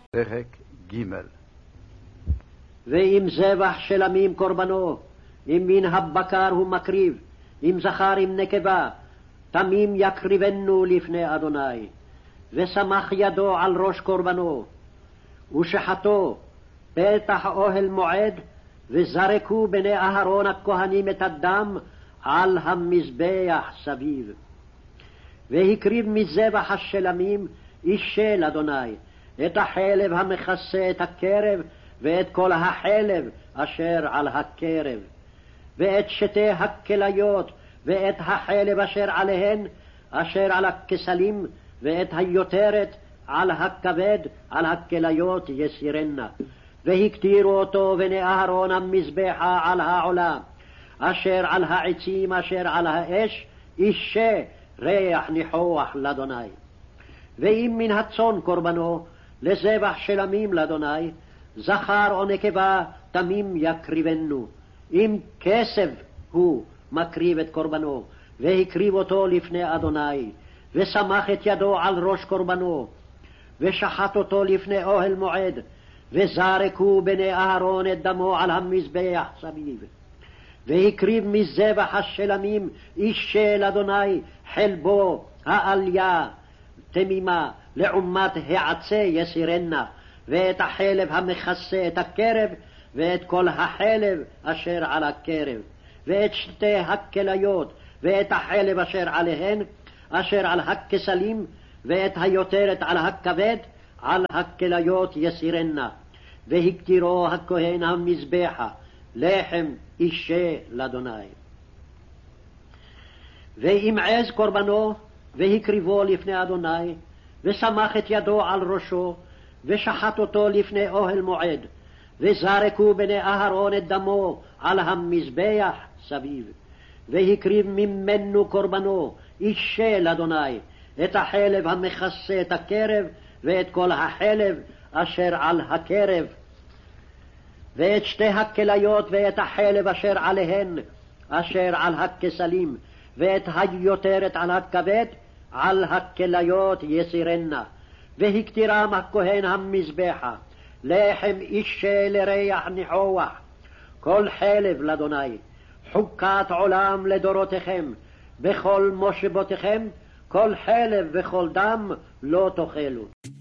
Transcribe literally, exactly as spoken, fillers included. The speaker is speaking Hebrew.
פרק ג'. ואם זבח של עמים קורבנו, אם מן הבקר הוא מקריב, אם זכר עם נקבה, תמים יקריבנו לפני אדוני. ושמח ידו על ראש קורבנו, ושחטו פתח אוהל מועד, וזרקו בני אהרון הכהנים את הדם על המזבח סביב. והקריב מזבח השלמים אישה לאדוני, את החלב המכסה את הקרב, ואת כל החלב אשר על הקרב, ואת שתי הכליות, ואת החלב אשר עליהן, אשר על הכסלים, ואת היותרת על הכבד, על הכליות יסירנה. והקטירו אותו בני אהרון המזבחה על העולה, אשר על העצים, אשר על האש, אישה ריח ניחוח לאדוני. ואם מן הצאן קורבנו, לזבח שלמים לאדוני, זכר או נקבה תמים יקריבנו. אם כסף הוא מקריב את קורבנו, והקריב אותו לפני אדוני, ושמח את ידו על ראש קורבנו, ושחט אותו לפני אוהל מועד, וזרקו בני אהרון את דמו על המזבח סביב. והקריב מזבח השלמים אישה לאדוני, חלבו העליה תמימה, לעומת העצה יסירנה, ואת החלב המכסה את הקרב, ואת כל החלב אשר על הקרב, ואת שתי הכליות, ואת החלב אשר עליהן, אשר על הכסלים, ואת היותרת על הכבד, על הכליות יסירנה. והקטירו הכהן המזבחה, לחם אישה לאדוני. וימעז קורבנו, והקריבו לפני אדוני, ושמח את ידו על ראשו, ושחט אותו לפני אוהל מועד, וזרקו בני אהרון את דמו על המזבח סביב. והקריב ממנו קורבנו אישה לאדוני, את החלב המכסה את הקרב, ואת כל החלב אשר על הקרב, ואת שתי הכליות, ואת החלב אשר עליהן, אשר על הכסלים, ואת היותרת על הכבד, על הכליות יסירנה. והקטירם הכהן המזבחה, לחם אישה לריח ניחוח, כל חלב לאדוני, חוקת עולם לדורותיכם, בכל מושבותיכם, כל חלב וכל דם לא תאכלו.